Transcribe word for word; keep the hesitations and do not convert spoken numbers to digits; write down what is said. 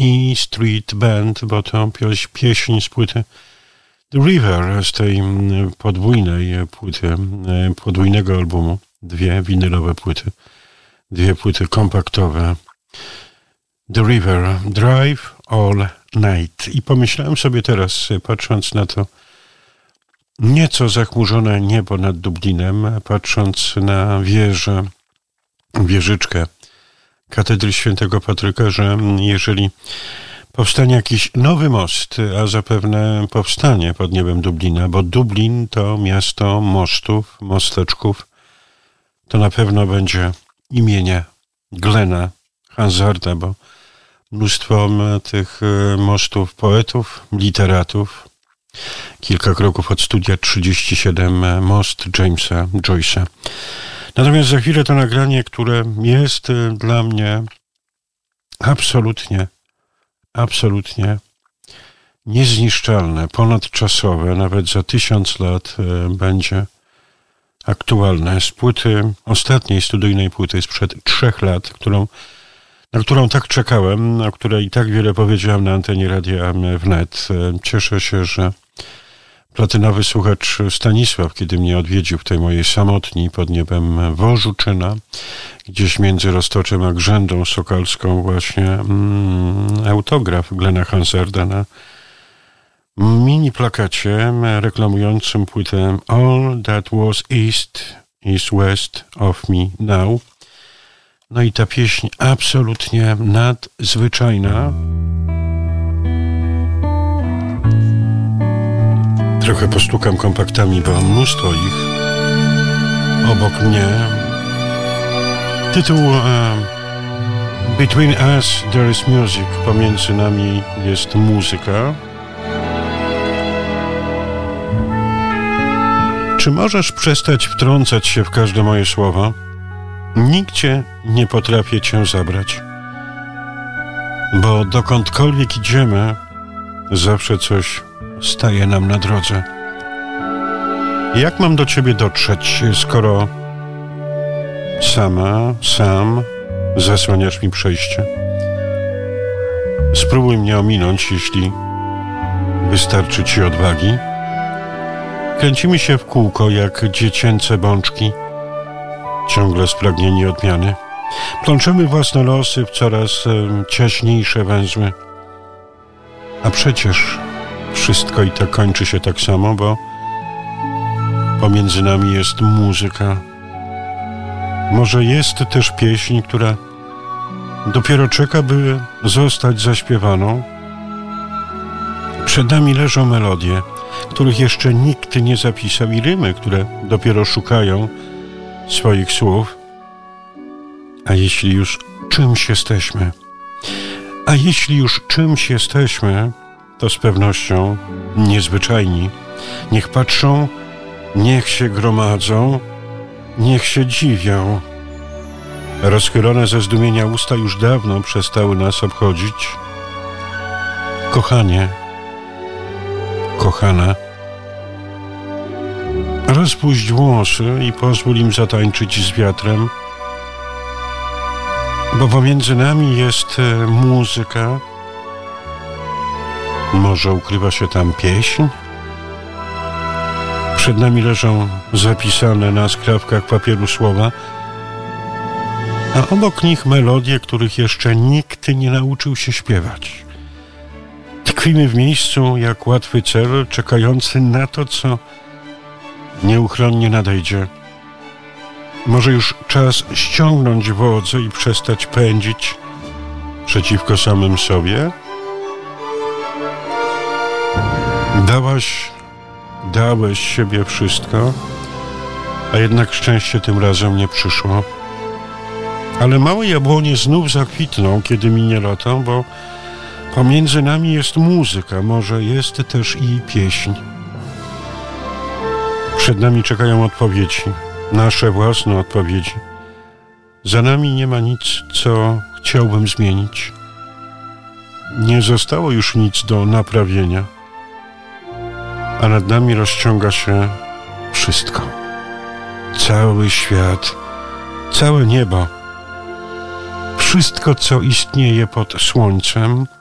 E Street Band, bo to pieś, pieśń z płyty The River, z tej podwójnej płyty, podwójnego albumu. Dwie winylowe płyty, dwie płyty kompaktowe. The River, Drive All Night. I pomyślałem sobie teraz, patrząc na to nieco zachmurzone niebo nad Dublinem, patrząc na wieżę, wieżyczkę katedry świętego Patryka, że jeżeli powstanie jakiś nowy most, a zapewne powstanie pod niebem Dublina, bo Dublin to miasto mostów, mosteczków, to na pewno będzie imienia Glena Hansarda, bo mnóstwo tych mostów poetów, literatów. Kilka kroków od studia trzydzieści siedem, most Jamesa Joyce'a. Natomiast za chwilę to nagranie, które jest dla mnie absolutnie, absolutnie niezniszczalne, ponadczasowe, nawet za tysiąc lat będzie aktualne. Z płyty, ostatniej studyjnej płyty sprzed trzech lat, którą, na którą tak czekałem, o której tak wiele powiedziałem na antenie Radia Wnet. Cieszę się, że platynowy słuchacz Stanisław, kiedy mnie odwiedził w tej mojej samotni pod niebem Wożuczyna, gdzieś między Roztoczem a Grzędą Sokalską, właśnie mm, autograf Glena Hansarda na mini plakacie reklamującym płytę All That Was East is West of Me Now. No i ta pieśń absolutnie nadzwyczajna. Trochę postukam kompaktami, bo mam mnóstwo ich obok mnie. Tytuł uh, Between Us There is Music. Pomiędzy nami jest muzyka. Czy możesz przestać wtrącać się w każde moje słowa? Nigdzie nie potrafię cię zabrać, bo dokądkolwiek idziemy, zawsze coś staje nam na drodze. Jak mam do ciebie dotrzeć, skoro sama, sam zasłaniasz mi przejście? Spróbuj mnie ominąć, jeśli wystarczy ci odwagi. Kręcimy się w kółko jak dziecięce bączki, ciągle spragnieni odmiany. Plączymy własne losy w coraz ciaśniejsze węzły. A przecież wszystko i tak kończy się tak samo, bo pomiędzy nami jest muzyka. Może jest też pieśń, która dopiero czeka, by zostać zaśpiewaną. Przed nami leżą melodie, których jeszcze nikt nie zapisał, i rymy, które dopiero szukają swoich słów. A jeśli już czymś jesteśmy, a jeśli już czymś jesteśmy, to z pewnością niezwyczajni. Niech patrzą, niech się gromadzą, niech się dziwią. Rozchylone ze zdumienia usta już dawno przestały nas obchodzić. Kochanie, kochana, rozpuść włosy i pozwól im zatańczyć z wiatrem, bo pomiędzy nami jest muzyka. Może ukrywa się tam pieśń? Przed nami leżą zapisane na skrawkach papieru słowa, a obok nich melodie, których jeszcze nikt nie nauczył się śpiewać. Tkwimy w miejscu jak łatwy cel, czekający na to, co nieuchronnie nadejdzie. Może już czas ściągnąć wodzę i przestać pędzić przeciwko samym sobie? Dałaś, dałeś siebie wszystko, a jednak szczęście tym razem nie przyszło. Ale małe jabłonie znów zakwitną, kiedy minie lato, bo pomiędzy nami jest muzyka, może jest też i pieśń. Przed nami czekają odpowiedzi, nasze własne odpowiedzi. Za nami nie ma nic, co chciałbym zmienić. Nie zostało już nic do naprawienia, a nad nami rozciąga się wszystko. Cały świat, całe niebo, wszystko, co istnieje pod słońcem,